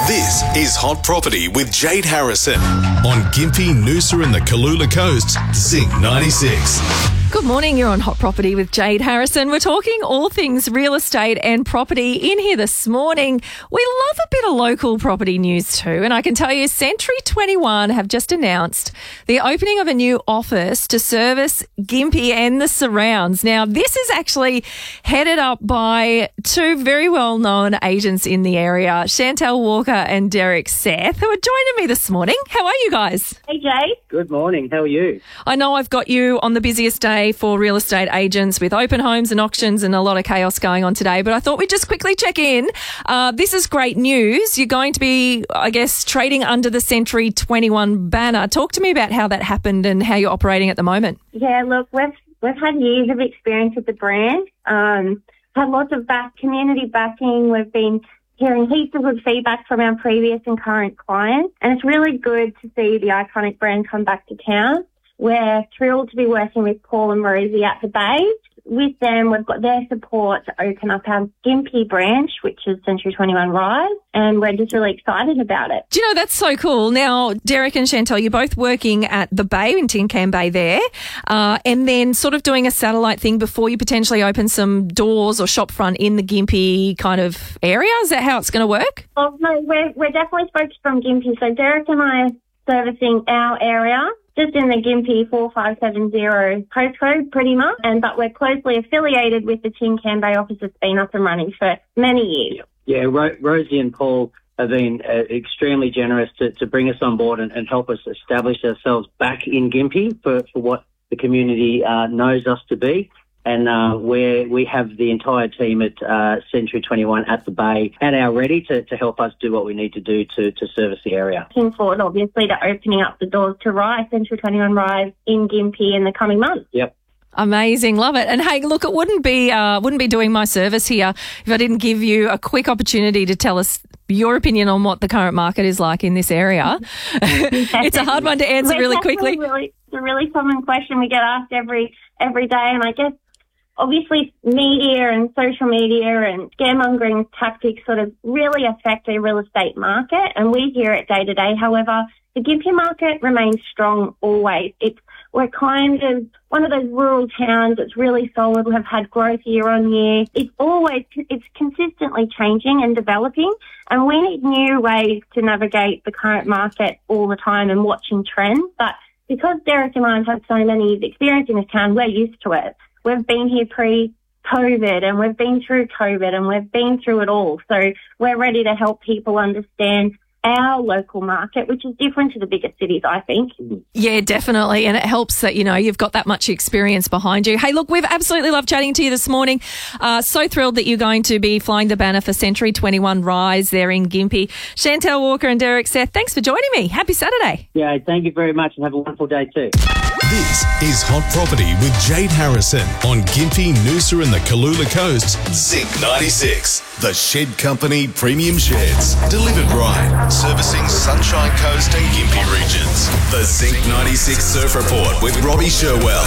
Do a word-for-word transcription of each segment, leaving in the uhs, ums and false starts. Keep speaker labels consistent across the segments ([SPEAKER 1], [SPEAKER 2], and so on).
[SPEAKER 1] This is Hot Property with Jade Harrison on Gympie, Noosa and the Kalula Coast, Zinc ninety-six.
[SPEAKER 2] Good morning, you're on Hot Property with Jade Harrison. We're talking all things real estate and property in here this morning. We love a bit of local property news too, and I can tell you Century twenty-one have just announced the opening of a new office to service Gympie and the surrounds. Now, this is actually headed up by two very well-known agents in the area, Chantel Walker and Derek Seth, who are joining me this morning. How are you guys?
[SPEAKER 3] Hey, Jade.
[SPEAKER 4] Good morning. How are you?
[SPEAKER 2] I know I've got you on the busiest day for real estate agents with open homes and auctions and a lot of chaos going on today, but I thought we'd just quickly check in. Uh, this is great news. You're going to be, I guess, trading under the Century twenty-one banner. Talk to me about how that happened and how you're operating at the moment.
[SPEAKER 3] Yeah, look, we've we've had years of experience with the brand, um, had lots of back community backing. We've been hearing heaps of good feedback from our previous and current clients, and it's really good to see the iconic brand come back to town. We're thrilled to be working with Paul and Rosie at the Bay. With them, we've got their support to open up our Gympie branch, which is Century twenty-one Rise, and we're just really excited about it.
[SPEAKER 2] Do you know, that's so cool. Now, Derek and Chantel, you're both working at the Bay, in Tin Can Bay there, uh, and then sort of doing a satellite thing before you potentially open some doors or shop front in the Gympie kind of area. Is that how it's going to work?
[SPEAKER 3] Well, no, we're, we're definitely focused from Gympie. So Derek and I are servicing our area, just in the Gympie four five seven zero postcode, pretty much. And but we're closely affiliated with the Tin Can Bay office that's been up and running for many years.
[SPEAKER 4] Yeah, Ro- Rosie and Paul have been uh, extremely generous to, to bring us on board and, and help us establish ourselves back in Gympie for, for what the community uh, knows us to be. And uh, where we have the entire team at uh, Century twenty-one at the Bay and our ready to, to help us do what we need to do to, to service the area.
[SPEAKER 3] Looking forward, obviously, to opening up the doors to Rise, Century twenty-one Rise in Gympie in the coming months.
[SPEAKER 4] Yep.
[SPEAKER 2] Amazing, love it. And hey, look, it wouldn't be uh, wouldn't be doing my service here if I didn't give you a quick opportunity to tell us your opinion on what the current market is like in this area. It's a hard one to answer
[SPEAKER 3] We're
[SPEAKER 2] really quickly.
[SPEAKER 3] Really, it's a really common question we get asked every every day, and I guess obviously media and social media and scaremongering tactics sort of really affect the real estate market, and we hear it day to day. However, the Gympie market remains strong always. It's We're kind of one of those rural towns that's really solid. We have had growth year on year. It's always, it's consistently changing and developing, and we need new ways to navigate the current market all the time and watching trends. But because Derek and I have had so many years experience in this town, we're used to it. We've been here pre-COVID and we've been through COVID and we've been through it all. So we're ready to help people understand our local market, which is different to the bigger cities, I think.
[SPEAKER 2] Yeah, definitely. And it helps that, you know, you've got that much experience behind you. Hey, look, we've absolutely loved chatting to you this morning. Uh, so thrilled that you're going to be flying the banner for Century twenty-one Rise there in Gympie. Chantel Walker and Derek Seth, thanks for joining me. Happy Saturday.
[SPEAKER 4] Yeah, thank you very much and have a wonderful day too.
[SPEAKER 1] This is Hot Property with Jade Harrison on Gympie, Noosa and the Kalula Coast, Zinc ninety-six. The Shed Company Premium Sheds. Delivered right. Servicing Sunshine Coast and Gympie regions. The Zinc ninety-six Surf Report with Robbie Sherwell.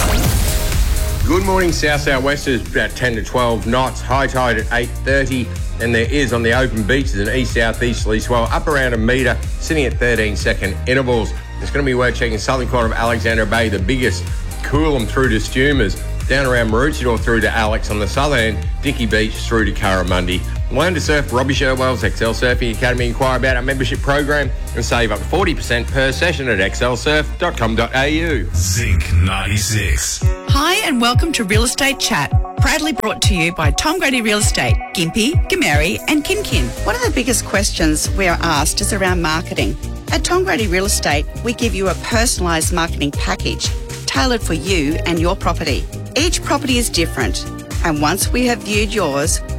[SPEAKER 5] Good morning, South Southwesters, about ten to twelve knots, high tide at eight thirty, and there is on the open beaches an east-southeasterly swell up around a metre, sitting at thirteen second intervals. It's going to be worth checking southern quarter of Alexandra Bay, the biggest, Coolum through to Stumers, down around Maroochydore through to Alex on the southern end, Dickey Beach through to Curramundi. Learn to surf, Robbie Sherwell's Excel Surfing Academy. Inquire about our membership program and save up to forty percent per session at excel surf dot com dot a u.
[SPEAKER 1] Zinc ninety-six.
[SPEAKER 6] Hi and welcome to Real Estate Chat, proudly brought to you by Tom Grady Real Estate, Gympie, Gameri and Kinkin. One of the biggest questions we are asked is around marketing. At Tom Grady Real Estate, we give you a personalised marketing package tailored for you and your property. Each property is different, and once we have viewed yours,